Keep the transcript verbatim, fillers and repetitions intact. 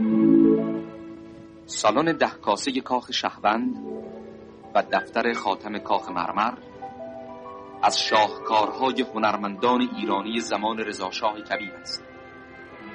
سالن ده کاسه کاخ شهوند و دفتر خاتم کاخ مرمر از شاهکارهای هنرمندان ایرانی زمان رضاشاه کبیر است.